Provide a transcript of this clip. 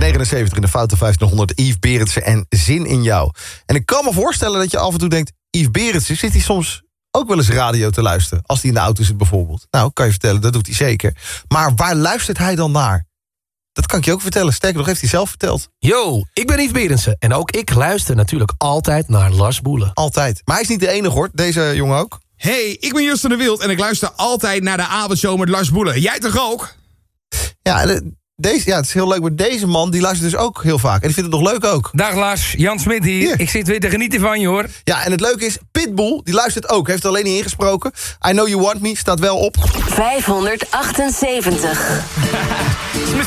79 in de Foute 1500. Yves Berendsen en Zin in jou. En ik kan me voorstellen dat je af en toe denkt... Yves Berendsen, zit hij soms ook wel eens radio te luisteren? Als hij in de auto zit bijvoorbeeld. Nou, kan je vertellen, dat doet hij zeker. Maar waar luistert hij dan naar? Dat kan ik je ook vertellen. Sterker nog, heeft hij zelf verteld. Yo, ik ben Yves Berendsen. En ook ik luister natuurlijk altijd naar Lars Boelen. Altijd. Maar hij is niet de enige, hoor. Deze jongen ook. Hey, ik ben Justin de Wild en ik luister altijd naar de avondshow met Lars Boelen. Jij toch ook? Ja, het is heel leuk. Maar deze man, die luistert dus ook heel vaak. En die vindt het nog leuk ook. Dag Lars, Jan Smit hier. Ik zit weer te genieten van je, hoor. Ja, en het leuke is, Pitbull, die luistert ook. Heeft er alleen niet ingesproken. I Know You Want Me staat wel op. 578.